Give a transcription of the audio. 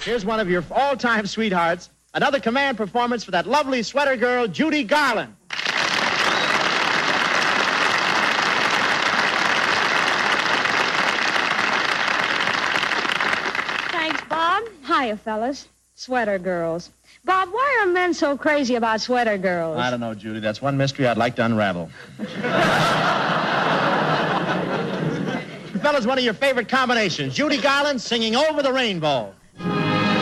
Here's one of your all-time sweethearts, another command performance for that lovely sweater girl, Judy Garland. Thanks, Bob. Hiya, fellas. Sweater girls. Bob, why are men so crazy about sweater girls? I don't know, Judy. That's one mystery I'd like to unravel. Fellas, one of your favorite combinations, Judy Garland singing Over the Rainbow.